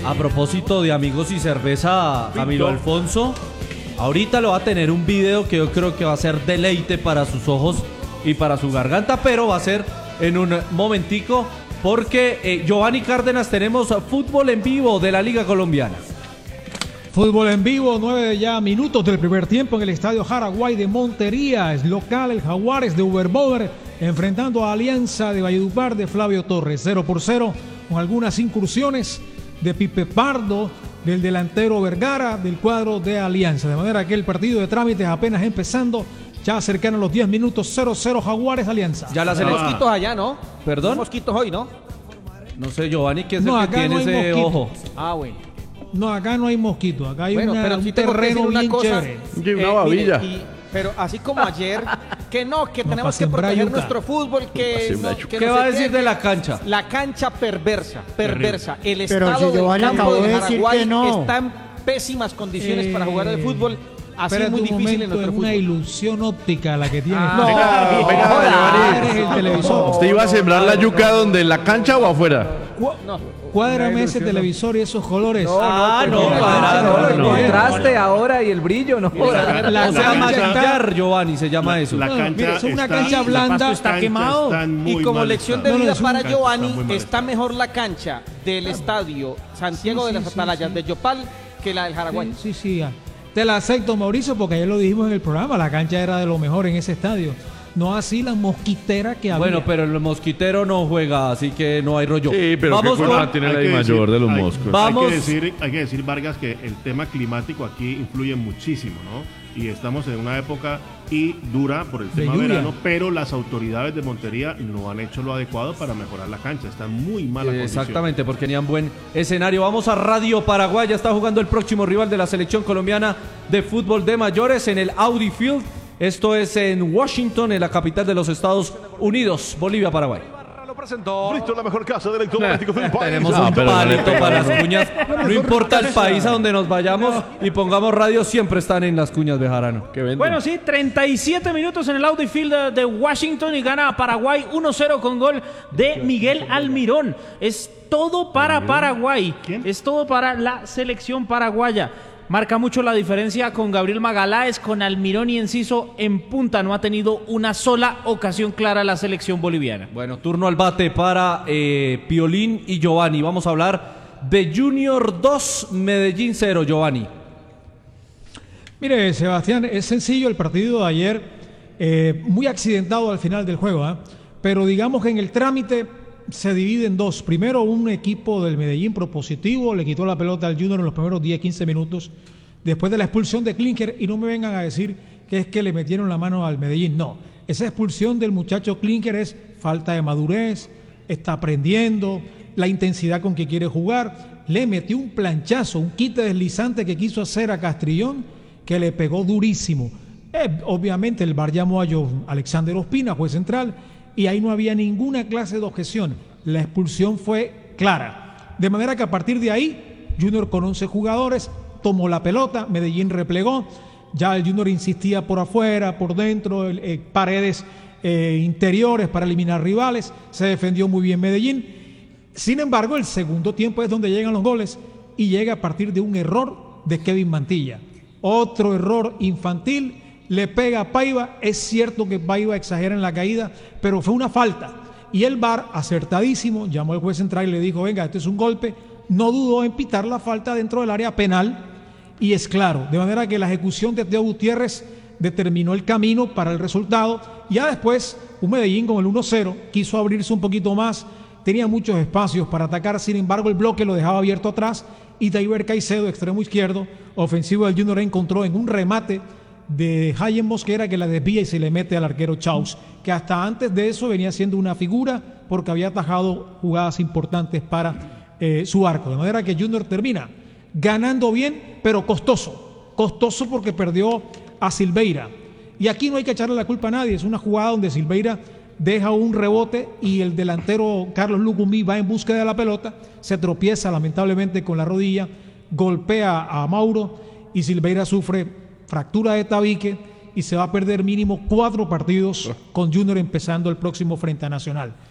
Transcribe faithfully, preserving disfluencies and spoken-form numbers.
A propósito de amigos y cerveza, Camilo Alfonso, ahorita lo va a tener un video que yo creo que va a ser deleite para sus ojos y para su garganta, pero va a ser en un momentico porque eh, Giovanni Cárdenas, tenemos fútbol en vivo de la Liga Colombiana. Fútbol en vivo, nueve ya minutos del primer tiempo en el Estadio Jaraguay de Montería. Es local el Jaguares de Uberboder enfrentando a Alianza de Valledupar de Flavio Torres. cero por cero con algunas incursiones de Pipe Pardo, del delantero Vergara, del cuadro de Alianza. De manera que el partido de trámites apenas empezando, ya cercano a los diez minutos, cero cero Jaguares Alianza. Ya las selección. mosquitos allá, ¿no? ¿Perdón? Mosquitos hoy, ¿no? No sé, Giovanni, ¿qué es no, el que tiene no ese mosquito. ojo? Ah, bueno. No, acá no hay mosquito, acá hay Bueno, una, pero un sí tengo que decir terreno una bien cosa, chévere. Y una babilla. mire, y- pero así como ayer, que no, que No, tenemos pa' que sembrar proteger yuca. nuestro fútbol, que, sembrar no, yuca. que ¿Qué no va sé a decir qué, de la cancha? La cancha perversa, perversa. El Pero estado si del Giovanni campo acabó de de decir Jaraguay que no. está en pésimas condiciones Eh, para jugar al fútbol. Así es Espérate muy un difícil en momento, nuestro es una fútbol. ilusión óptica la que tiene. Ah, no, venga, venga, cuadra, Giovanni. eres el televisor. ¿Usted iba a sembrar la yuca donde, en la cancha o afuera? No. Cuádrame ese televisor y esos colores. Ah, no, porque- cuadrado, no, no, no, no. Contraste ahora y el brillo, no. La, La, o sea, cancha maquillar, está, Giovanni, se llama eso. La No, cancha mire, es una está, cancha el blanda, pasto está cancha quemado. está en muy Y como mal lección de estado. No, no, vida es un- para Está Giovanni, muy mal está mejor la cancha del estadio Santiago Sí, de sí, las sí, Atalayas sí. de Yopal que la del Jaraguay. Sí, sí, sí, ah. Te la acepto, Mauricio, porque ayer lo dijimos en el programa, la cancha era de lo mejor en ese estadio. No así la mosquitera que había. Bueno, pero el mosquitero no juega, así que no hay rollo. Sí, pero vamos qué con... culpa tiene Hay la que mayor decir- de los hay- moscos. Vamos. Hay que, decir, hay que decir, Vargas, que el tema climático aquí influye muchísimo, ¿no? Y estamos en una época y dura por el De tema lluvia. verano, pero las autoridades de Montería no han hecho lo adecuado para mejorar la cancha. Está en muy mala Eh, condición. Exactamente, porque tenían buen escenario. Vamos a Radio Paraguay, ya está jugando el próximo rival de la selección colombiana de fútbol de mayores en el Audi Field. Esto es en Washington, en la capital de los Estados Unidos, Bolivia, Paraguay. Listo, la mejor casa de electrodomésticos del país. Tenemos No, un pero no le palito pega. para las cuñas. No importa el país a donde nos vayamos y pongamos radio, siempre están en las cuñas, Bejarano. ¿Qué venden? Bueno, sí, treinta y siete minutos en el Audi Field de, de Washington y gana Paraguay uno cero con gol de Miguel Almirón. Es todo para Paraguay. ¿Quién? Es todo para la selección paraguaya. Marca mucho la diferencia con Gabriel Magaláes, con Almirón y Enciso en punta. No ha tenido una sola ocasión clara la selección boliviana. Bueno, turno al bate para eh, Piolín y Giovanni. Vamos a hablar de Junior dos, Medellín cero, Giovanni. Mire, Sebastián, es sencillo el partido de ayer, eh, muy accidentado al final del juego, ¿ah? Pero digamos que en el trámite se divide en dos. Primero, un equipo del Medellín propositivo, le quitó la pelota al Junior en los primeros diez, quince minutos, después de la expulsión de Klinker, y no me vengan a decir que es que le metieron la mano al Medellín. No, esa expulsión del muchacho Klinker es falta de madurez, está aprendiendo, la intensidad con que quiere jugar, le metió un planchazo, un quite deslizante que quiso hacer a Castrillón, que le pegó durísimo. Eh, obviamente el V A R llamó a Joe Alexander Ospina, juez central, y ahí no había ninguna clase de objeción. La expulsión fue clara. De manera que a partir de ahí, Junior con once jugadores tomó la pelota, Medellín replegó, ya el Junior insistía por afuera, por dentro, eh, paredes eh, interiores para eliminar rivales, se defendió muy bien Medellín. Sin embargo, el segundo tiempo es donde llegan los goles y llega a partir de un error de Kevin Mantilla. Otro error infantil, le pega a Paiva. Es cierto que Paiva exagera en la caída, pero fue una falta. Y el V A R, acertadísimo, llamó al juez central y le dijo, venga, este es un golpe. No dudó en pitar la falta dentro del área penal y es claro. De manera que la ejecución de Teo Gutiérrez determinó el camino para el resultado. Ya después, un Medellín con el uno cero quiso abrirse un poquito más, tenía muchos espacios para atacar, sin embargo el bloque lo dejaba abierto atrás y Daiber Caicedo, extremo izquierdo, ofensivo del Junior, encontró en un remate de Jayen Mosquera que la desvía y se le mete al arquero Chaus, que hasta antes de eso venía siendo una figura porque había atajado jugadas importantes para eh, su arco. De manera que Junior termina ganando bien, pero costoso. Costoso porque perdió a Silveira. Y aquí no hay que echarle la culpa a nadie. Es una jugada donde Silveira deja un rebote y el delantero Carlos Lucumí va en búsqueda de la pelota, se tropieza lamentablemente con la rodilla, golpea a Mauro y Silveira sufre fractura de tabique y se va a perder mínimo cuatro partidos con Junior empezando el próximo frente a Nacional.